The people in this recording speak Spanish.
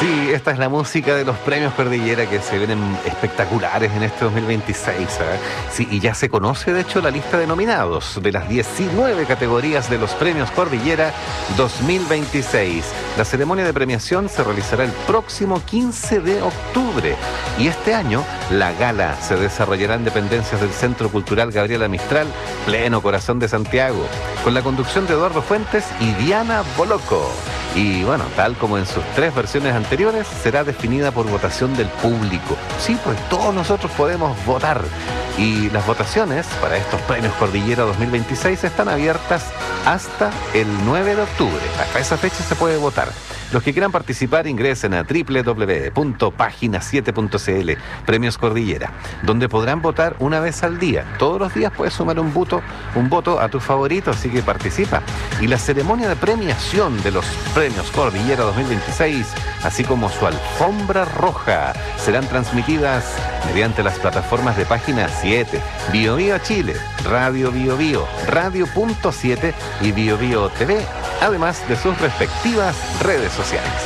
Sí, esta es la música de los premios Cordillera que se vienen espectaculares en este 2026. Sí, y ya se conoce, de hecho, la lista de nominados de las 19 categorías de los premios Cordillera 2026. La ceremonia de premiación se realizará el próximo 15 de octubre. Y este año, la gala se desarrollará en dependencias del Centro Cultural Gabriela Mistral, pleno corazón de Santiago, con la conducción de Eduardo Fuentes y Diana Boloco. Y bueno, tal como en sus 3 versiones anteriores, será definida por votación del público. Sí, pues todos nosotros podemos votar. Y las votaciones para estos premios Cordillera 2026 están abiertas hasta el 9 de octubre. Hasta esa fecha se puede votar. Los que quieran participar ingresen a www.pagina7.cl Premios Cordillera, donde podrán votar una vez al día. Todos los días puedes sumar un voto a tu favorito, así que participa. Y la ceremonia de premiación de los Premios Cordillera 2026, así como su alfombra roja, serán transmitidas mediante las plataformas de Página 7, Bio Bio Chile, Radio Bio Bio, Radio.7 y Bio Bio TV, además de sus respectivas redes sociales.